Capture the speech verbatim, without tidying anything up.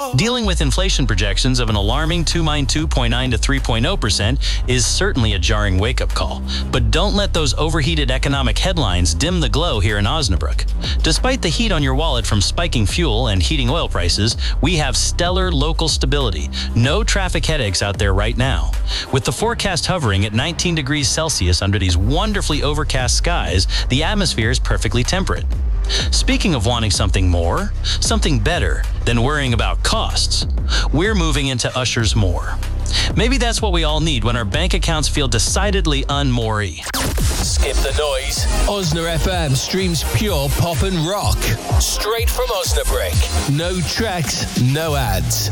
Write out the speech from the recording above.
Dealing with inflation projections of an alarming two point nine to three point zero percent is certainly a jarring wake-up call. But don't let those overheated economic headlines dim the glow here in Osnabrück. Despite the heat on your wallet from spiking fuel and heating oil prices, we have stellar local stability. No traffic headaches out there right now. With the forecast hovering at nineteen degrees Celsius under these wonderfully overcast skies, the atmosphere is perfectly temperate. Speaking of wanting something more, something better than worrying about costs, we're moving into Usher's More. Maybe that's what we all need when our bank accounts feel decidedly un-more-y. Skip the noise. Osna F M streams pure pop and rock. Straight from Osnabrück. No tracks, no ads.